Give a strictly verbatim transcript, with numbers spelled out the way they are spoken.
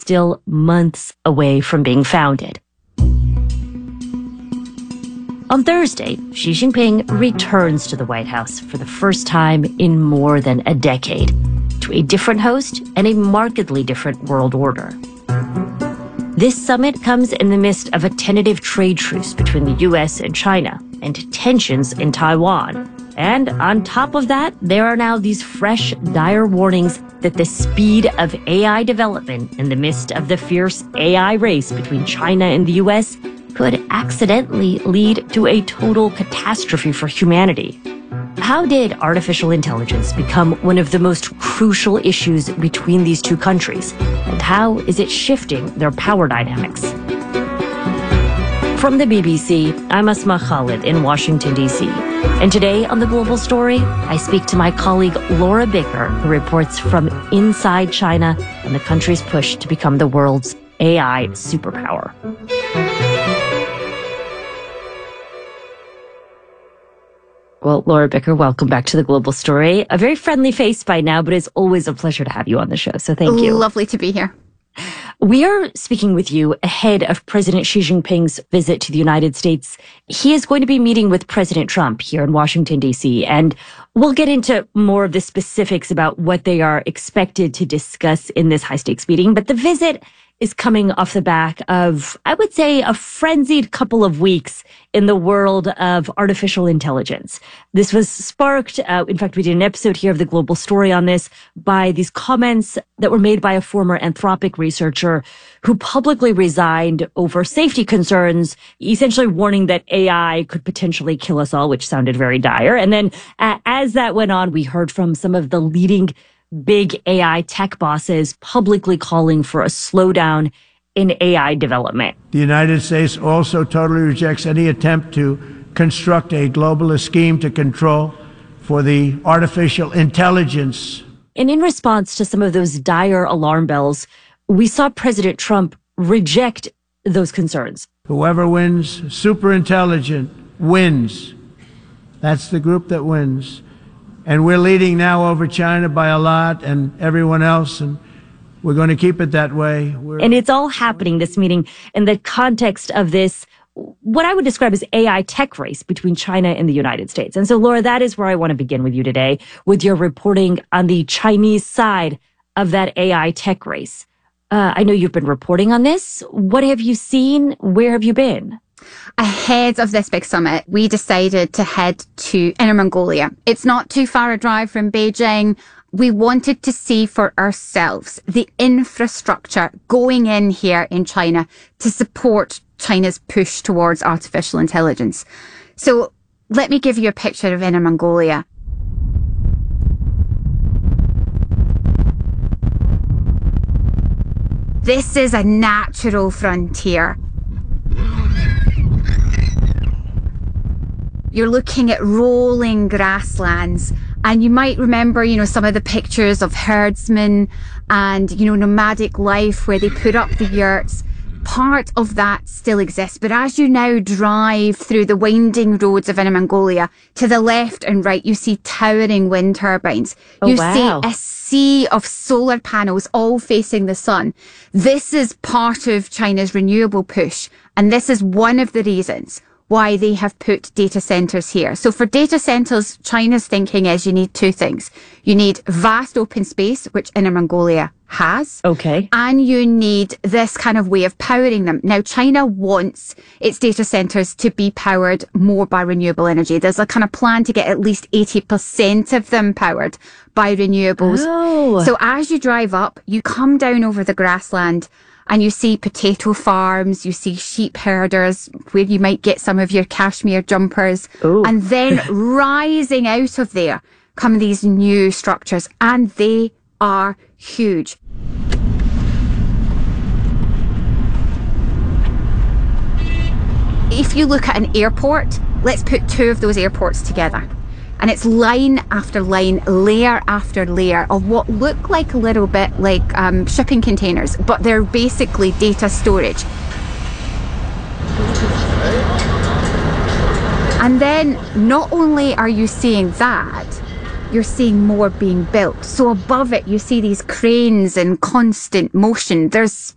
still months away from being founded. On Thursday, Xi Jinping returns to the White House for the first time in more than a decade, to a different host and a markedly different world order. This summit comes in the midst of a tentative trade truce between the U S and China and tensions in Taiwan. And on top of that, there are now these fresh, dire warnings that the speed of A I development in the midst of the fierce A I race between China and the U S could accidentally lead to a total catastrophe for humanity. How did artificial intelligence become one of the most crucial issues between these two countries? And how is it shifting their power dynamics? From the B B C, I'm Asma Khalid in Washington, D C. And today on The Global Story, I speak to my colleague Laura Bicker, who reports from inside China and the country's push to become the world's A I superpower. Well, Laura Bicker, welcome back to The Global Story. A very friendly face by now, but it's always a pleasure to have you on the show. So thank you. Lovely to be here. We are speaking with you ahead of President Xi Jinping's visit to the United States. He is going to be meeting with President Trump here in Washington, D C, and we'll get into more of the specifics about what they are expected to discuss in this high-stakes meeting. But the visit is coming off the back of, I would say, a frenzied couple of weeks in the world of artificial intelligence. This was sparked, uh, in fact, we did an episode here of The Global Story on this, by these comments that were made by a former Anthropic researcher who publicly resigned over safety concerns, essentially warning that A I could potentially kill us all, which sounded very dire. And then uh, as that went on, we heard from some of the leading big A I tech bosses publicly calling for a slowdown in A I development. The United States also totally rejects any attempt to construct a globalist scheme to control for the artificial intelligence. And in response to some of those dire alarm bells, we saw President Trump reject those concerns. Whoever wins, super intelligent, wins. That's the group that wins. And we're leading now over China by a lot and everyone else, and we're going to keep it that way. We're and it's all happening, this meeting, in the context of this, what I would describe as A I tech race between China and the United States. And so, Laura, that is where I want to begin with you today, with your reporting on the Chinese side of that A I tech race. Uh, I know you've been reporting on this. What have you seen? Where have you been? Ahead of this big summit, we decided to head to Inner Mongolia. It's not too far a drive from Beijing. We wanted to see for ourselves the infrastructure going in here in China to support China's push towards artificial intelligence. So let me give you a picture of Inner Mongolia. This is a natural frontier. You're looking at rolling grasslands, and you might remember, you know, some of the pictures of herdsmen and, you know, nomadic life where they put up the yurts. Part of that still exists, but as you now drive through the winding roads of Inner Mongolia, to the left and right, you see towering wind turbines. Oh, you wow. see a sea of solar panels all facing the sun. This is part of China's renewable push, and this is one of the reasons why they have put data centers here. So for data centers, China's thinking is you need two things. You need vast open space, which Inner Mongolia has. Okay. And you need this kind of way of powering them. Now, China wants its data centers to be powered more by renewable energy. There's a kind of plan to get at least eighty percent of them powered by renewables. Oh. So as you drive up, you come down over the grassland, and you see potato farms, you see sheep herders, where you might get some of your cashmere jumpers. Ooh. And then rising out of there come these new structures, and they are huge. If you look at an airport, let's put two of those airports together. And it's line after line, layer after layer of what look like a little bit like um, shipping containers, but they're basically data storage. And then not only are you seeing that, you're seeing more being built. So above it, you see these cranes in constant motion. There's